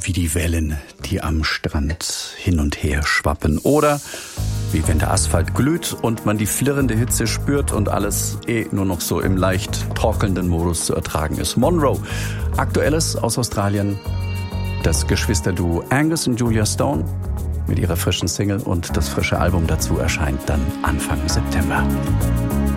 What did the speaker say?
wie die Wellen, die am Strand hin und her schwappen. Oder wie wenn der Asphalt glüht und man die flirrende Hitze spürt und alles nur noch so im leicht torkelnden Modus zu ertragen ist. Monroe, Aktuelles aus Australien. Das Geschwisterduo Angus und Julia Stone mit ihrer frischen Single und das frische Album dazu erscheint dann Anfang September.